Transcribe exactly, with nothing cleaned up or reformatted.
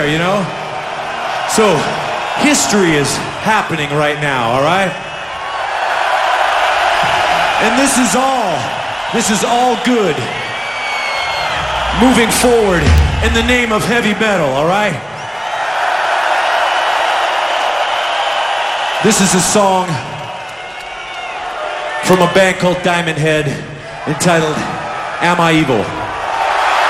there, you know? So, history is happening right now, all right? And this is all, this is all good. Moving forward in the name of heavy metal, all right? This is a song from a band called Diamond Head entitled Am I Evil?